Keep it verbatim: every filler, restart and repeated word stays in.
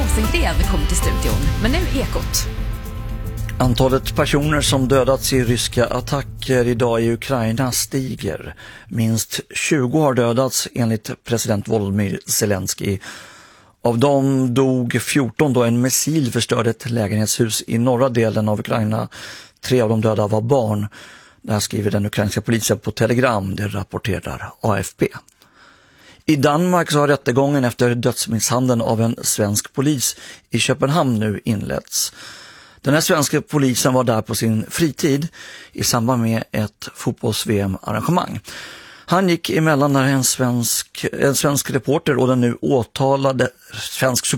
Rosengren kommer till studion. Men nu Ekot. Antalet personer som dödats i ryska attacker idag i Ukraina stiger. Minst tjugo har dödats enligt president Volodymyr Zelensky. Av dem dog fjorton då en missil förstörde ett lägenhetshus i norra delen av Ukraina. Tre av de döda var barn. Det här skriver den ukrainska polisen på Telegram, det rapporterar A F P. I Danmark så har rättegången efter dödsmisshandeln av en svensk polis i Köpenhamn nu inletts. Den här svenska polisen var där på sin fritid i samband med ett fotbolls-V M-arrangemang. Han gick emellan när en svensk, en svensk reporter och den nu åtalade svensk